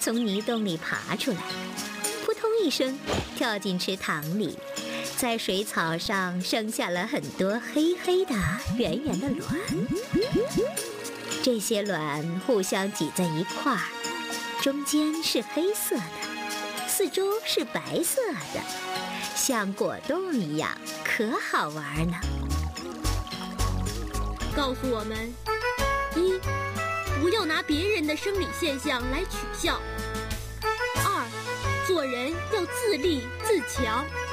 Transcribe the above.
从泥洞里爬出来，扑通一声跳进池塘里，在水草上生下了很多黑黑的圆圆的卵。这些卵互相挤在一块儿，中间是黑色的，四周是白色的，像果冻一样，可好玩呢。 告诉我们：一，不要拿别人的生理现象来取笑；二，做人要自立自强。